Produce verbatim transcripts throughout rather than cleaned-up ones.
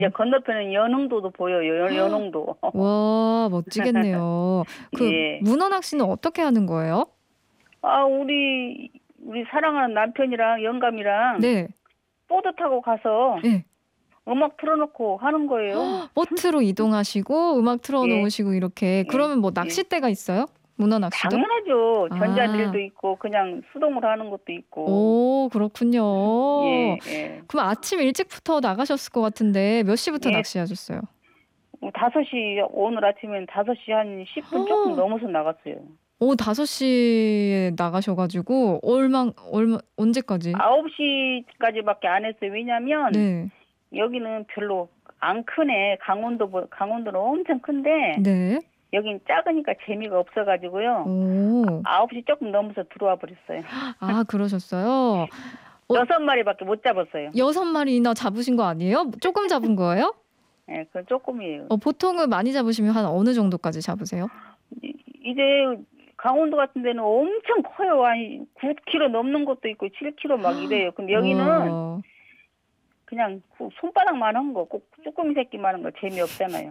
이제 건너편은 연흥도도 보여요. 연, 연흥도. 와, 멋지겠네요. 그 예. 문어 낚시는 어떻게 하는 거예요? 아, 우리 우리 사랑하는 남편이랑 영감이랑 네. 보드 타고 가서 네. 음악 틀어놓고 하는 거예요. 보트로 이동하시고 음악 예. 틀어놓으시고 이렇게. 그러면 뭐 예. 낚싯대가 있어요? 문어 낚시도? 당연하죠. 아. 전자릴도 있고 그냥 수동으로 하는 것도 있고. 오, 그렇군요. 예, 예. 그럼 아침 일찍부터 나가셨을 것 같은데 몇 시부터 예. 낚시하셨어요? 다섯 시 오늘 아침엔 다섯 시 한 십 분 조금 넘어서 나갔어요. 오, 다섯 시에 나가셔가지고 얼마 얼마 언제까지? 아홉 시까지밖에 안 했어요. 왜냐면 네. 여기는 별로 안 크네. 강원도 강원도는 엄청 큰데 네. 여긴 작으니까 재미가 없어가지고요. 오. 아홉 시 조금 넘어서 들어와 버렸어요. 아, 그러셨어요? 어, 여섯 마리밖에 못 잡았어요. 여섯 마리나 잡으신 거 아니에요? 조금 잡은 거예요? 예, 그건 조금이에요. 어, 보통은 많이 잡으시면 한 어느 정도까지 잡으세요? 이- 이제 강원도 같은 데는 엄청 커요. 한 구 킬로그램 넘는 것도 있고 칠 킬로그램 막 이래요. 근데 여기는 와. 그냥 손바닥만 한 거, 꼭 쭈꾸미 새끼만 한 거 재미없잖아요.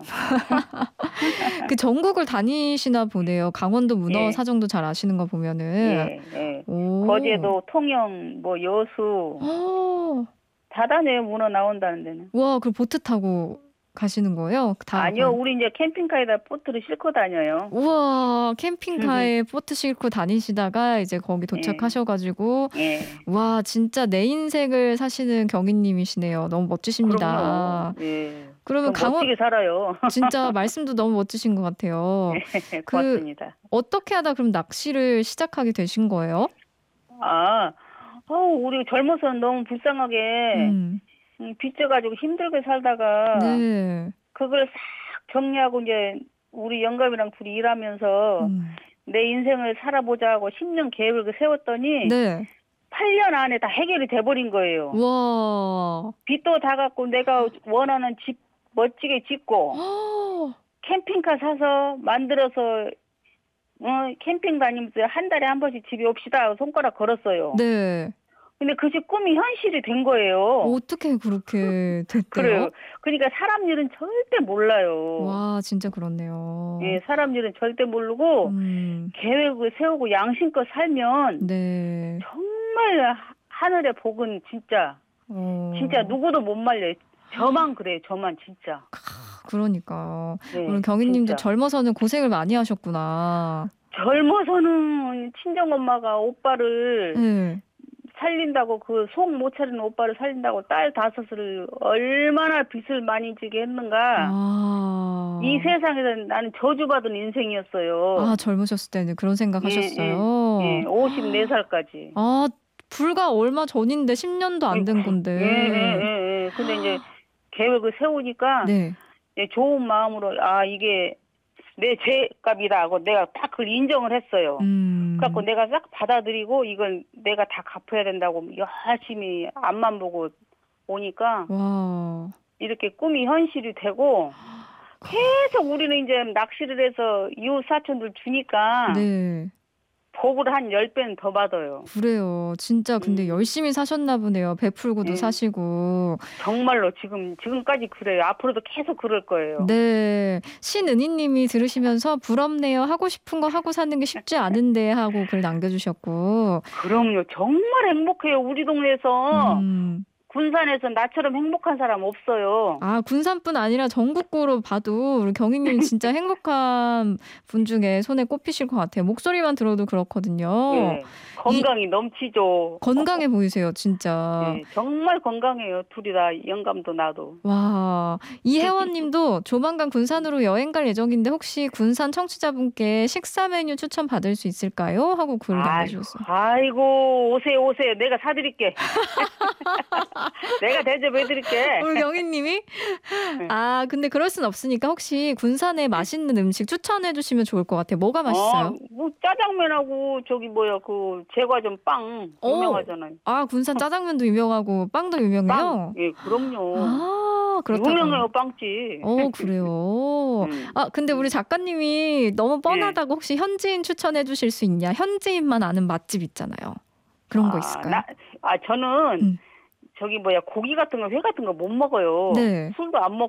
그 전국을 다니시나 보네요. 강원도 문어 예. 사정도 잘 아시는 거 보면은. 예, 예. 오. 거제도, 통영, 뭐 여수 어. 다 다녀요. 문어 나온다는 데는. 와, 그 보트 타고 가시는 거예요? 다 아니요, 거- 우리 이제 캠핑카에다 보트를 싣고 다녀요. 우와, 캠핑카에 보트 싣고 다니시다가 이제 거기 도착하셔가지고 예. 와, 진짜 내 인생을 사시는 경위님이시네요. 너무 멋지십니다. 그럼요. 예. 그러면 좀 강원 멋지게 살아요. 진짜 말씀도 너무 멋지신 것 같아요. 예, 그 고맙습니다. 어떻게 하다 그럼 낚시를 시작하게 되신 거예요? 아, 어우, 우리 젊어서는 너무 불쌍하게 음. 음, 빚져가지고 힘들게 살다가 네. 그걸 싹 정리하고 이제 우리 영감이랑 둘이 일하면서 음. 내 인생을 살아보자 하고 십 년 계획을 세웠더니 네. 팔 년 안에 다 해결이 돼버린 거예요. 와. 빚도 다 갚고 내가 원하는 집 멋지게 짓고 캠핑카 사서 만들어서 어, 캠핑 다니면서 한 달에 한 번씩 집에 옵시다 하고 손가락 걸었어요. 네. 근데 그 집 꿈이 현실이 된 거예요. 어떻게 그렇게 됐대요? 그래요. 그러니까 사람 일은 절대 몰라요. 와, 진짜 그렇네요. 예, 사람 일은 절대 모르고 음. 계획을 세우고 양심껏 살면 네. 정말 하- 하늘의 복은 진짜 어. 진짜 누구도 못 말려요. 저만 그래요. 저만 진짜. 그러니까 네, 우리 경희님도 진짜. 젊어서는 고생을 많이 하셨구나. 젊어서는 친정엄마가 오빠를 네. 살린다고 그 속 못 차리는 오빠를 살린다고 딸 다섯을 얼마나 빚을 많이 지게 했는가. 아. 이 세상에서 나는 저주받은 인생이었어요. 아, 젊으셨을 때는 그런 생각 예, 하셨어요. 예, 오십네 살까지. 아, 불과 얼마 전인데 십 년도 안 된 건데. 예, 예, 예, 예. 근데 이제 계획을 세우니까 네. 이제 좋은 마음으로 아 이게 내 죄값이다 하고 내가 딱 그걸 인정을 했어요. 음. 그래갖고 내가 싹 받아들이고 이건 내가 다 갚아야 된다고 열심히 앞만 보고 오니까 와. 이렇게 꿈이 현실이 되고 계속 우리는 이제 낚시를 해서 이웃 사촌들 주니까 네. 복을 한 열 배는 더 받아요. 그래요. 진짜 근데 음. 열심히 사셨나 보네요. 베풀고도 음. 사시고. 정말로 지금 지금까지 그래요. 앞으로도 계속 그럴 거예요. 네. 신은희 님이 들으시면서 부럽네요. 하고 싶은 거 하고 사는 게 쉽지 않은데 하고 글 남겨주셨고. 그럼요. 정말 행복해요. 우리 동네에서 음. 군산에서 나처럼 행복한 사람 없어요. 아, 군산뿐 아니라 전국구로 봐도 우리 경희님 진짜 행복한 분 중에 손에 꼽히실 것 같아요. 목소리만 들어도 그렇거든요. 네. 건강이 넘치죠. 건강해 보이세요, 진짜. 네, 정말 건강해요. 둘이 다 영감도 나도. 와, 이혜원 님도 조만간 군산으로 여행 갈 예정인데 혹시 군산 청취자분께 식사 메뉴 추천 받을 수 있을까요? 하고 글을 남겨주셨어요. 아이고 오세요 오세요. 내가 사드릴게. 내가 대접해드릴게. 우리 경희님이? 아, 근데 그럴 순 없으니까 혹시 군산에 맛있는 음식 추천해 주시면 좋을 것 같아요. 뭐가 맛있어요? 어, 뭐 짜장면하고 저기 뭐야 그 제과점 빵 유명하잖아요. 아, 군산 짜장면도 유명하고 빵도 유명해요? 빵, 예, 그럼요. 아, 그렇다고. 유명해요 빵집. 어, 그래요. 음. 아, 근데 우리 작가님이 너무 뻔하다고 혹시 현지인 추천해 주실 수 있냐? 현지인만 아는 맛집 있잖아요. 그런 거 아, 있을까요? 나, 아 저는 음. 저기 뭐야 고기 같은 거 회 같은 거 못 먹어요. 네. 술도 안 먹고